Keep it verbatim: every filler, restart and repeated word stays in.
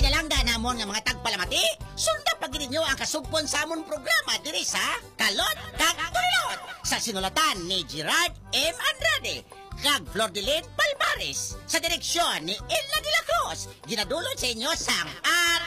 Pinalangga namon nga mga tagpalamati. Sunda pag ninyo ang kasugpon sa amon programa diri sa Kalot kag Tulot sa sinulatan ni Gerard M. Andrade kag Flordeline Palmares sa direksyon ni Ella de la Cruz. Ginadulot sa inyo sang R